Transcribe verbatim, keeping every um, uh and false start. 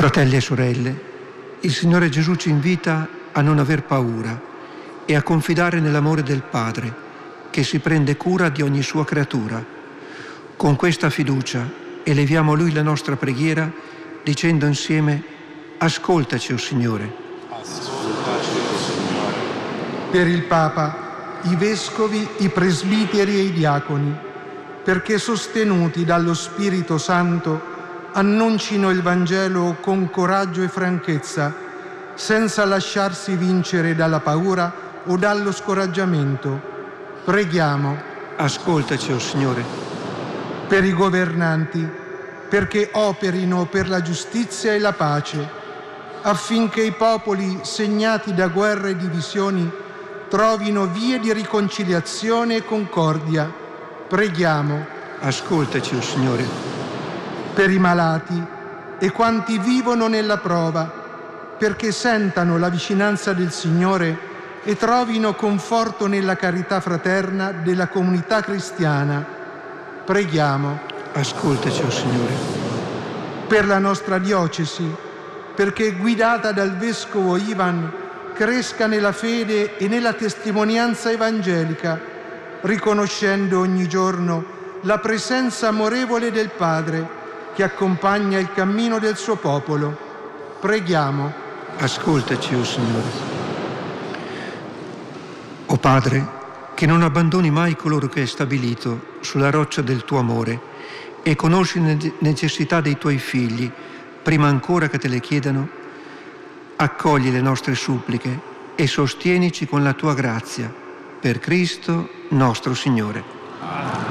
Fratelli e sorelle, il Signore Gesù ci invita a non aver paura e a confidare nell'amore del Padre, che si prende cura di ogni sua creatura. Con questa fiducia eleviamo a Lui la nostra preghiera, dicendo insieme: ascoltaci, o Signore. Ascoltaci, o Signore. Per il Papa, i Vescovi, i Presbiteri e i Diaconi, perché sostenuti dallo Spirito Santo annuncino il Vangelo con coraggio e franchezza, senza lasciarsi vincere dalla paura o dallo scoraggiamento. Preghiamo. Ascoltaci, o Signore. Per i governanti, perché operino per la giustizia e la pace, affinché i popoli segnati da guerre e divisioni trovino vie di riconciliazione e concordia. Preghiamo. Ascoltaci, o Signore. Per i malati e quanti vivono nella prova, perché sentano la vicinanza del Signore e trovino conforto nella carità fraterna della comunità cristiana. Preghiamo. Ascoltaci, o Signore. Per la nostra diocesi, perché guidata dal Vescovo Ivan cresca nella fede e nella testimonianza evangelica, riconoscendo ogni giorno la presenza amorevole del Padre che accompagna il cammino del suo popolo. Preghiamo. Ascoltaci, o Signore. O Padre, che non abbandoni mai coloro che hai stabilito sulla roccia del tuo amore e conosci le necessità dei tuoi figli, prima ancora che te le chiedano, accogli le nostre suppliche e sostienici con la tua grazia. Per Cristo nostro Signore.